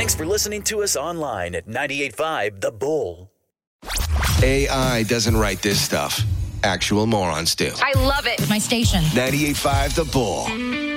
Thanks for listening to us online at 98.5 The Bull. AI doesn't write this stuff. Actual morons do. I love it. My station. 98.5 The Bull.